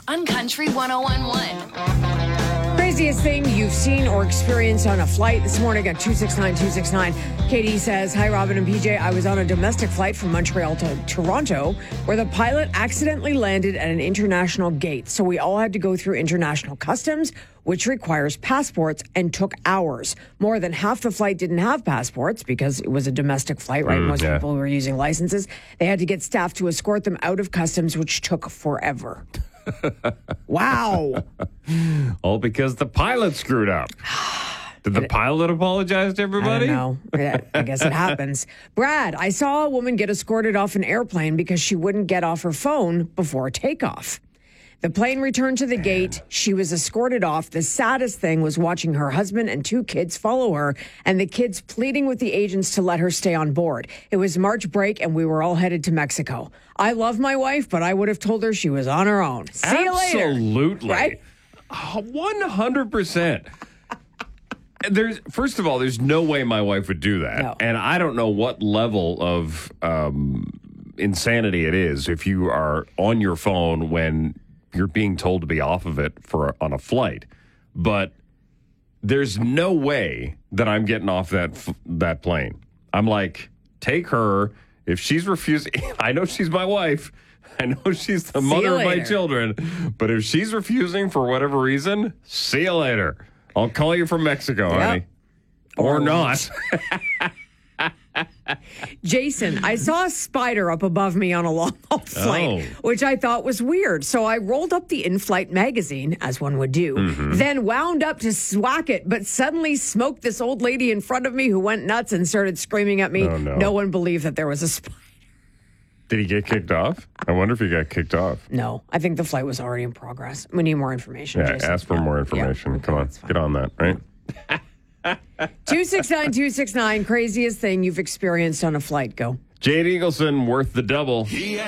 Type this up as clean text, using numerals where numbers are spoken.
on Country 101.1. Craziest thing you've seen or experienced on a flight this morning at 269-269. Katie says, hi, Robin and PJ. I was on a domestic flight from Montreal to Toronto where the pilot accidentally landed at an international gate. So we all had to go through international customs, which requires passports and took hours. More than half the flight didn't have passports because it was a domestic flight, right? Most people were using licenses. They had to get staff to escort them out of customs, which took forever. Wow. All because the pilot screwed up. Did the pilot apologize to everybody? I don't know. I guess it happens. Brad, I saw a woman get escorted off an airplane because she wouldn't get off her phone before takeoff. The plane returned to the gate. She was escorted off. The saddest thing was watching her husband and 2 kids follow her, and the kids pleading with the agents to let her stay on board. It was March break, and we were all headed to Mexico. I love my wife, but I would have told her she was on her own. See you later. Absolutely. Right? 100%. First of all, there's no way my wife would do that. No. And I don't know what level of insanity it is if you are on your phone when you're being told to be off of it on a flight. But there's no way that I'm getting off that plane. I'm like, take her. If she's refusing, I know she's my wife. I know she's the mother of my children. But if she's refusing for whatever reason, see you later. I'll call you from Mexico, honey. Or not. Jason, I saw a spider up above me on a long-haul flight, which I thought was weird. So I rolled up the in-flight magazine, as one would do, then wound up to swack it, but suddenly smoked this old lady in front of me who went nuts and started screaming at me. Oh, no. No one believed that there was a spider. Did he get kicked off? I wonder if he got kicked off. No, I think the flight was already in progress. We need more information. Yeah, Jason. ask for more information. Yeah, okay, Come on, get on that, right? 269-269, craziest thing you've experienced on a flight. Go. Jade Eagleson, worth the double.